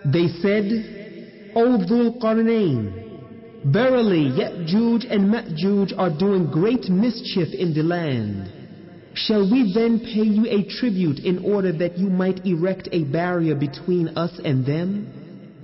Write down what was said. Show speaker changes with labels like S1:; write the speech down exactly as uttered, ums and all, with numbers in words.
S1: They said, O Dhul Qarnayn, verily Ya'juj and Ma'juj are doing great mischief in the land. Shall we then pay you a tribute in order that you might erect a barrier between us and them?